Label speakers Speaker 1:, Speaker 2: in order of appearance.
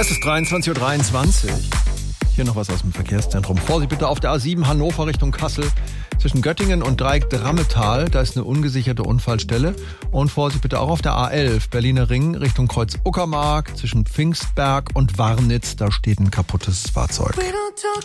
Speaker 1: Es ist 23:23 Uhr. Hier noch was aus dem Verkehrszentrum. Vorsicht bitte auf der A7 Hannover Richtung Kassel. Zwischen Göttingen und Dreieck-Drammetal, da ist eine ungesicherte Unfallstelle. Und Vorsicht bitte auch auf der A11 Berliner Ring Richtung Kreuz Uckermark. Zwischen Pfingstberg und Warnitz, da steht ein kaputtes Fahrzeug.